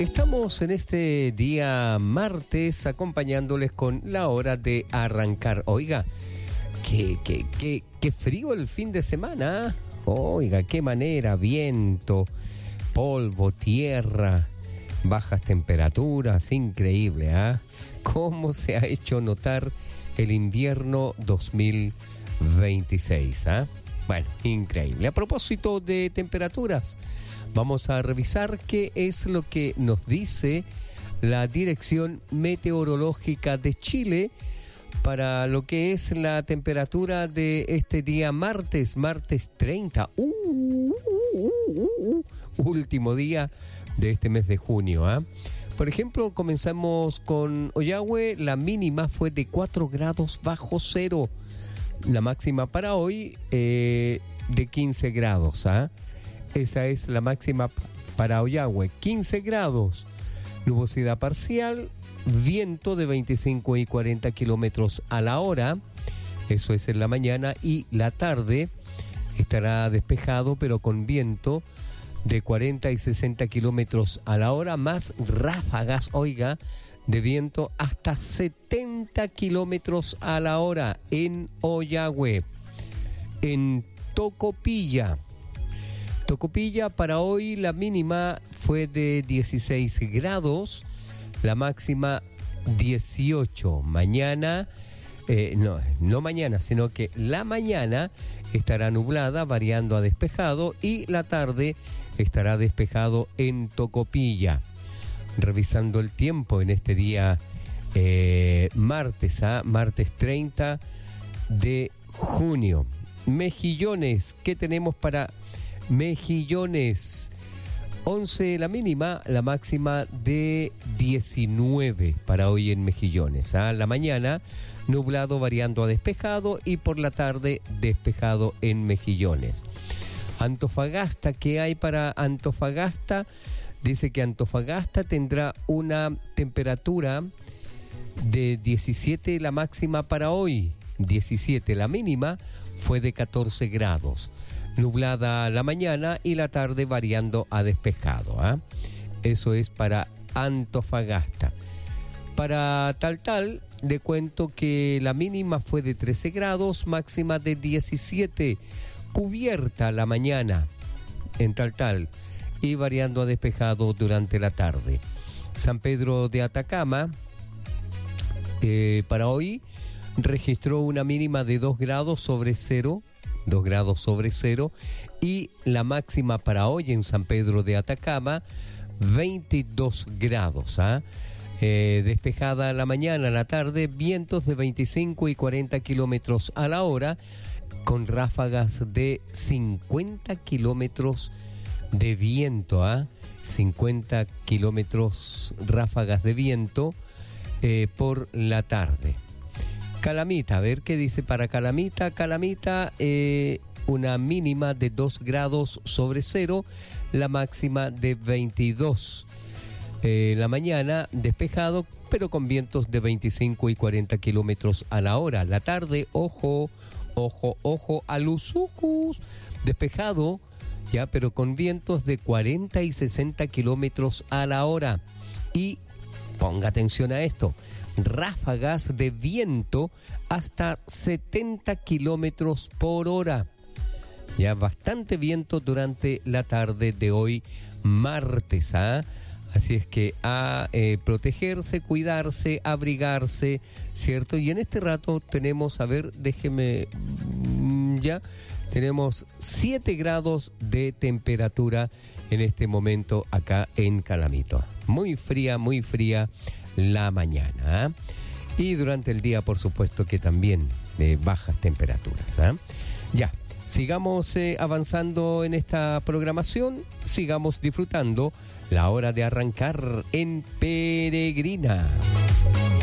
Estamos en este día martes acompañándoles con la hora de arrancar. Oiga, qué frío el fin de semana. Oiga, qué manera, viento, polvo, tierra, bajas temperaturas, increíble, ¿ah? Cómo se ha hecho notar el invierno 2026, ¿ah? Bueno, increíble. A propósito de temperaturas, vamos a revisar qué es lo que nos dice la Dirección Meteorológica de Chile para lo que es la temperatura de este día martes 30, último día de este mes de junio, ¿ah? Por ejemplo, comenzamos con Ollagüe, la mínima fue de 4 grados bajo cero, la máxima para hoy de 15 grados, ¿ah? Esa es la máxima para Ollagüe, 15 grados, nubosidad parcial, viento de 25 y 40 kilómetros a la hora, eso es en la mañana, y la tarde estará despejado pero con viento de 40 y 60 kilómetros a la hora, más ráfagas, oiga, de viento hasta 70 kilómetros a la hora en Ollagüe. En Tocopilla para hoy la mínima fue de 16 grados, la máxima 18. Mañana, no mañana, sino que la mañana estará nublada, variando a despejado, y la tarde estará despejado en Tocopilla. Revisando el tiempo en este día martes 30 de junio. Mejillones, ¿qué tenemos para Mejillones? 11 la mínima, la máxima de 19 para hoy en Mejillones. La mañana nublado variando a despejado y por la tarde despejado en Mejillones. Antofagasta, ¿qué hay para Antofagasta? Dice que Antofagasta tendrá una temperatura de 17 la máxima para hoy, 17 la mínima fue de 14 grados. Nublada la mañana y la tarde variando a despejado, ¿ah? Eso es para Antofagasta. Para Taltal, le cuento que la mínima fue de 13 grados, máxima de 17, cubierta la mañana en Taltal y variando a despejado durante la tarde. San Pedro de Atacama, para hoy, registró una mínima de 2 grados sobre cero, y la máxima para hoy en San Pedro de Atacama, 22 grados, ¿ah? Despejada la mañana, la tarde, vientos de 25 y 40 kilómetros a la hora, con ráfagas de 50 kilómetros de viento, 50 kilómetros ráfagas de viento por la tarde. Calamita, a ver qué dice para Calamita. Calamita, una mínima de 2 grados sobre cero, la máxima de 22. La mañana despejado, pero con vientos de 25 y 40 kilómetros a la hora. La tarde, ojo a los ojos, despejado, ya, pero con vientos de 40 y 60 kilómetros a la hora. Y ponga atención a esto, ráfagas de viento hasta 70 kilómetros por hora. Ya bastante viento durante la tarde de hoy martes, ¿ah? Así es que a protegerse, cuidarse, abrigarse, ¿cierto? Y en este rato tenemos, a ver, déjeme, ya, tenemos 7 grados de temperatura en este momento acá en Calamito. Muy fría la mañana, ¿eh? Y durante el día, por supuesto, que también bajas temperaturas, ¿eh? Ya, sigamos avanzando en esta programación, sigamos disfrutando la hora de arrancar en Peregrina.